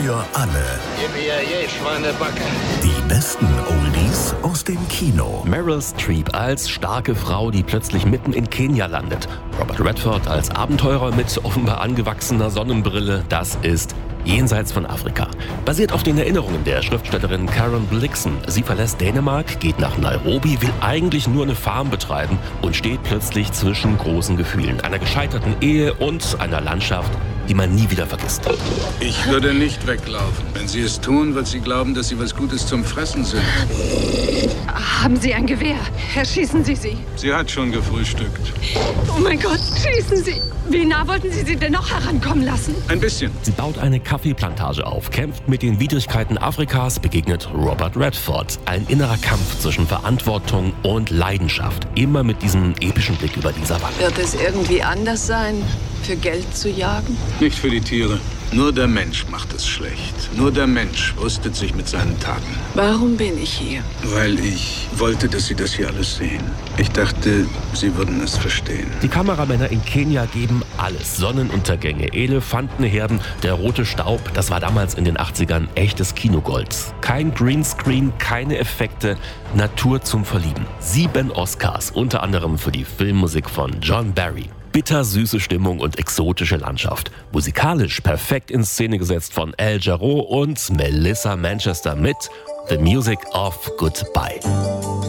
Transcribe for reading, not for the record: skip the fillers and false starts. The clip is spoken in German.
für alle. Gib mir je Schweinebacke. Die besten Oldies aus dem Kino. Meryl Streep als starke Frau, die plötzlich mitten in Kenia landet. Robert Redford als Abenteurer mit offenbar angewachsener Sonnenbrille. Das ist Jenseits von Afrika. Basiert auf den Erinnerungen der Schriftstellerin Karen Blixen. Sie verlässt Dänemark, geht nach Nairobi, will eigentlich nur eine Farm betreiben und steht plötzlich zwischen großen Gefühlen. Einer gescheiterten Ehe und einer Landschaft, die man nie wieder vergisst. Ich würde nicht weglaufen. Wenn Sie es tun, wird sie glauben, dass Sie was Gutes zum Fressen sind. Haben Sie ein Gewehr? Erschießen Sie sie. Sie hat schon gefrühstückt. Oh mein Gott, schießen Sie! Wie nah wollten Sie sie denn noch herankommen lassen? Ein bisschen. Sie baut eine Kaffeeplantage auf, kämpft mit den Widrigkeiten Afrikas, begegnet Robert Redford. Ein innerer Kampf zwischen Verantwortung und Leidenschaft. Immer mit diesem epischen Blick über die Savanne. Wird es irgendwie anders sein, für Geld zu jagen? Nicht für die Tiere. Nur der Mensch macht es schlecht. Nur der Mensch rüstet sich mit seinen Taten. Warum bin ich hier? Weil ich wollte, dass Sie das hier alles sehen. Ich dachte, Sie würden es verstehen. Die Kameramänner in Kenia geben alles. Sonnenuntergänge, Elefantenherden, der rote Staub. Das war damals in den 80ern echtes Kinogold. Kein Greenscreen, keine Effekte, Natur zum Verlieben. 7 Oscars, unter anderem für die Filmmusik von John Barry. Bittersüße Stimmung und exotische Landschaft. Musikalisch perfekt in Szene gesetzt von Al Jarreau und Melissa Manchester mit The Music of Goodbye.